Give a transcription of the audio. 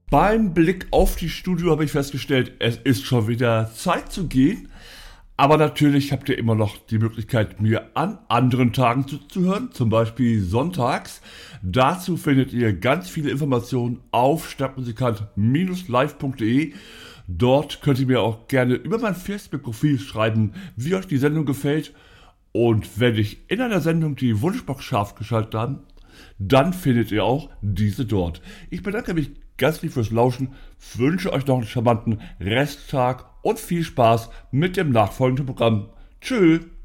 Beim Blick auf die Studio habe ich festgestellt, es ist schon wieder Zeit zu gehen. Aber natürlich habt ihr immer noch die Möglichkeit, mir an anderen Tagen zuzuhören, zum Beispiel sonntags. Dazu findet ihr ganz viele Informationen auf stadtmusikant-live.de. Dort könnt ihr mir auch gerne über mein Facebook-Profil schreiben, wie euch die Sendung gefällt. Und wenn ich in einer Sendung die Wunschbox scharf geschaltet habe, dann findet ihr auch diese dort. Ich bedanke mich ganz lieb fürs Lauschen, wünsche euch noch einen charmanten Resttag und viel Spaß mit dem nachfolgenden Programm. Tschüss!